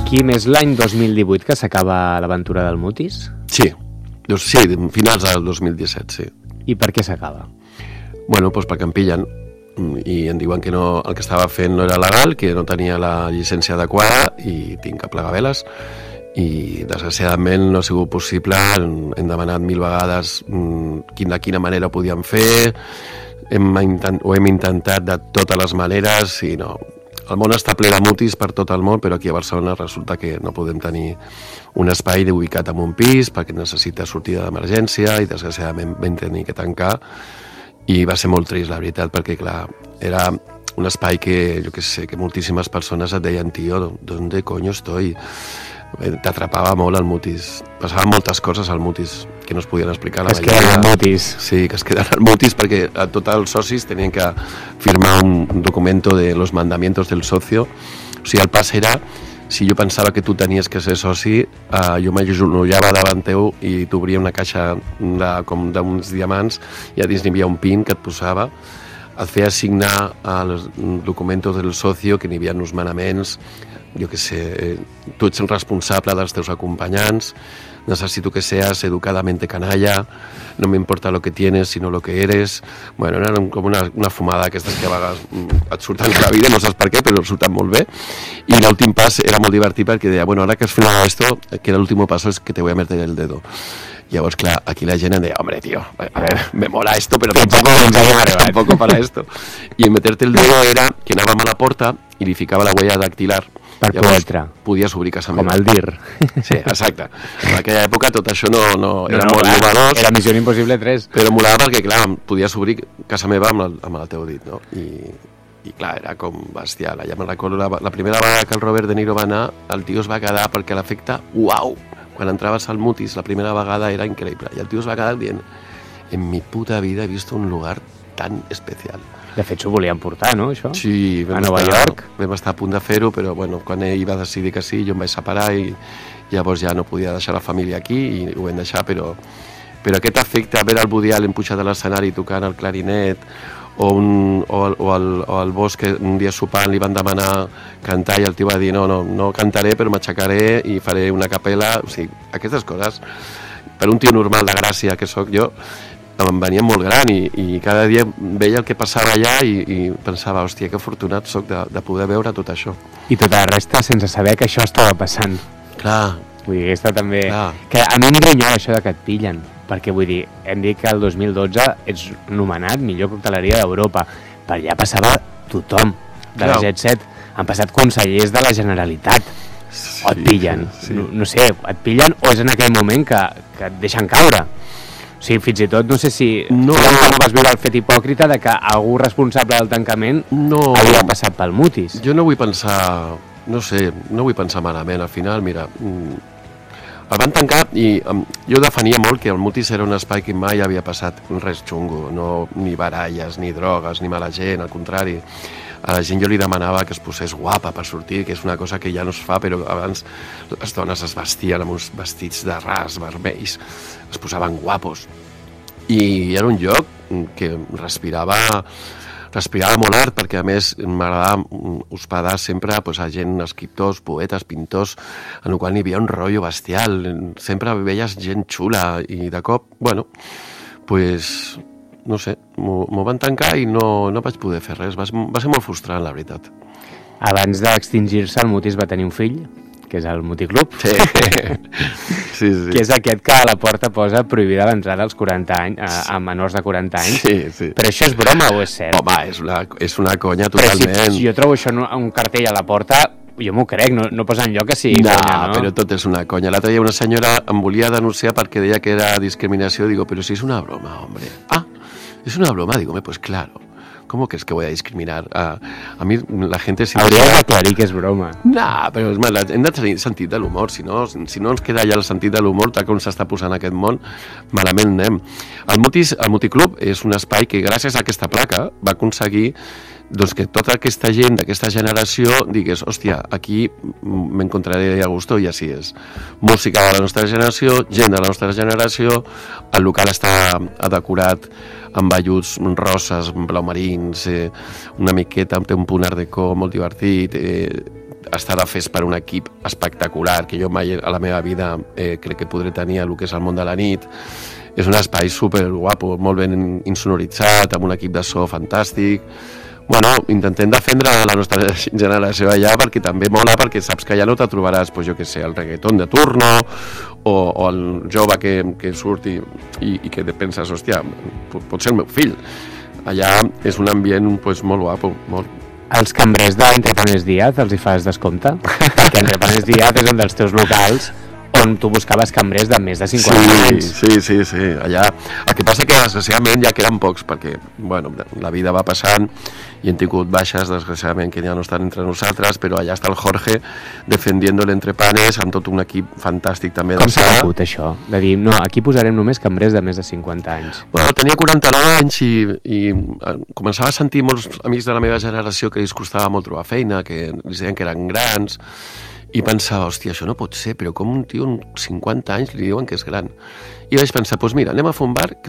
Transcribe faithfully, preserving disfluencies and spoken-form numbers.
Quim, és l'any dos mil divuit que s'acaba l'aventura del Mutis? Sí, sí, finals del dos mil disset, sí. I per què s'acaba? Bueno, doncs perquè em pillen i em diuen que no, el que estava fent no era legal, que no tenia la llicència adequada i tinc que plegar veles. I desgraciadament no ha sigut possible, hem demanat mil vegades quin, de quina manera ho podíem fer, hem intent, ho hem intentat de totes les maneres i no. El món està ple de mutis per tot el món, però aquí a Barcelona resulta que no podem tenir un espai ubicat en un pis perquè necessita sortida d'emergència i desgraciadament vam tenir que tancar. I va ser molt trist, la veritat, perquè, clar, era un espai que, jo què sé, que moltíssimes persones et deien, tio, ¿dónde coño estoy? T'atrapava molt el Mutis. Passaven moltes coses al Mutis que no es podien explicar. Que es queden al Mutis. Sí, que es queden al Mutis perquè tots els socis tenien que firmar un documento de los mandamientos del socio. O sigui, el pas era, si jo pensava que tu tenies que ser soci, eh, jo m'agenolava davant teu i t'obria una caixa de, com d'uns diamants i a dins n'hi havia un pin que et posava, et feia signar els documentos del socio, que n'hi havia uns manaments, jo que sé, tu ets el responsable dels teus acompanyants, necesito que seas educadamente canalla, no me importa lo que tienes, sino lo que eres. Bueno, era com una, una fumada d'aquestes que a vegades et surten a la vida, no saps per què, però et surten molt bé. I l'últim pas era molt divertit perquè deia, bueno, ahora que has firmado esto, que el último paso es que te voy a meter el dedo. Llavors, clar, aquí la gent em deia, hombre, tío, a ver, me mola esto, pero tampoco, tampoco para esto. I en meterte el dedo era que anàvem a la porta i li ficava la huella dactilar. Per poder entrar. Podies obrir casa meva. Com el dir. Sí, exacte. En aquella època tot això no, no, era no, no, molt clar, innovador. Era Missió Impossible tres. Però molava perquè, clar, podies obrir casa meva amb el, amb el teu dit, no? I, i clar, era com bestial. Ja me'n recordo la, la primera vegada que el Robert De Niro va anar, el tio es va quedar perquè l'efecte, uau! Quan entraves al Mutis la primera vegada era increïble. I el tio es va quedar dient, en mi puta vida he visto un lugar tan especial. De fet, s'ho volien portar, no, això? Sí, a Nova estar, York. Vam estar a punt de fer-ho, però bueno, quan ell va decidir que sí, jo em vaig separar i llavors ja no podia deixar la família aquí i ho vam deixar, però, però aquest efecte, veure el Woody Allen pujat a l'escenari tocant el clarinet o, un, o, el, o, el, o el Bosch que un dia sopant li van demanar cantar i el tio va dir no, no, no cantaré però m'aixecaré i faré una capella, o sigui, aquestes coses per un tio normal de Gràcia que sóc jo em venien molt gran i, i cada dia veia el que passava allà i, i pensava, hòstia, que afortunat soc de, de poder veure tot això. I tota la resta sense saber que això estava passant. Clar. Vull dir, aquesta també... Clar. Que a mi em grinyola això de que et pillen, perquè vull dir, hem dit que el dos mil dotze ets nomenat millor cocteleria d'Europa, per allà passava tothom de la Jet Set, han passat consellers de la Generalitat, sí, o et pillen, sí, sí. No, no sé, et pillen o és en aquell moment que, que et deixen caure. O sigui, fins i tot, no sé si no, no vas viure el fet hipòcrita de que algú responsable del tancament no havia passat pel Mutis. Jo no vull pensar, no sé, no vull pensar malament. Al final, mira, el van tancar i um, jo defenia molt que el Mutis era un espai que mai havia passat res xungo, no, ni baralles, ni drogues, ni mala gent, al contrari. A la gent jo li demanava que es posés guapa per sortir, que és una cosa que ja no es fa, però abans les dones es vestien amb uns vestits de ras, vermells, es posaven guapos. I era un lloc que respirava, respirava molt art, perquè a més m'agradava hospedar sempre pues, a gent, escriptors, poetes, pintors, en el qual n'hi havia un rotllo bestial, sempre veies gent xula, i de cop, bueno, pues... no sé, m'ho van tancar i no, no vaig poder fer res. Va, va ser molt frustrant, la veritat. Abans d'extingir-se, el Mutis va tenir un fill, que és el Muticlub. Sí. sí, sí. Que és aquest que a la porta posa prohibida l'entrada als quaranta anys, a, a menors de quaranta anys. Sí, sí. Però això és broma o és cert? Home, és una, és una conya totalment. Però si, si jo trobo això en un cartell a la porta, jo m'ho crec, no, no posa enlloc que sigui no, conya, no? Però tot és una conya. L'altre dia una senyora em volia denunciar perquè deia que era discriminació. Digo, però si és una broma, hombre. Ah, es una broma, digo, pues claro, ¿cómo crees que voy a discriminar? A, a mí la gente... Si Hauria no... d'aclarir que és broma. No, però és mal, hem de tenir sentit de l'humor, si no, si no ens queda ja el sentit de l'humor, tal com s'està posant aquest món, malament anem. El Mutis, el Muticlub és un espai que gràcies a aquesta placa va aconseguir doncs que tota aquesta gent d'aquesta generació digués, hòstia, aquí m'encontraré a gusto i així és. Música de la nostra generació, gent de la nostra generació, el local està decorat amb velluts roses, blau marins, eh, una miqueta, té un punt art déco molt divertit, eh, estar a fes per un equip espectacular, que jo mai a la meva vida eh, crec que podré tenir el que és el món de la nit. És un espai super guapo, molt ben insonoritzat, amb un equip de so fantàstic. Bueno, intentem defendre la nostra generació allà perquè també mola, perquè saps que allà no te trobaràs, pues, jo què sé, el reggaeton de turno o, o el jove que, que surt i, i, i que penses, hòstia, pot, pot ser el meu fill. Allà és un ambient pues, molt guapo, molt. Els cambrers d'Entre Panes Díaz els hi fas descompte? Perquè Entre Panes Díaz és un dels teus locals on tu buscaves cambrers de més de cinquanta sí, anys. Sí, sí, sí, allà. El que passa que desgraciadament ja queden pocs, perquè bueno, la vida va passant i hem tingut baixes, desgraciadament, que ja no estan entre nosaltres, però allà està el Jorge defendiendo l'Entre Panes amb tot un equip fantàstic també. Com s'ha acut això? De dir, no, aquí posarem només cambrers de més de cinquanta anys. Bueno, tenia quaranta-nou anys i, i començava a sentir molts amics de la meva generació que els costava molt trobar feina, que els deien que eren grans, i pensava, hòstia, això no pot ser, però com un tio amb cinquanta anys li diuen que és gran? I vaig pensar, doncs mira, anem a fer un bar que